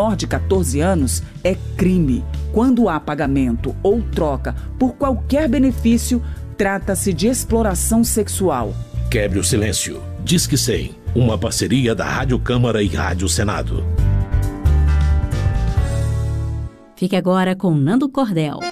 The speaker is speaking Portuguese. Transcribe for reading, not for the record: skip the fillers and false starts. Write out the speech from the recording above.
menor de 14 anos é crime. Quando há pagamento ou troca por qualquer benefício, trata-se de exploração sexual. Quebre o silêncio. Disque 100, uma parceria da Rádio Câmara e Rádio Senado. Fique agora com Nando Cordel.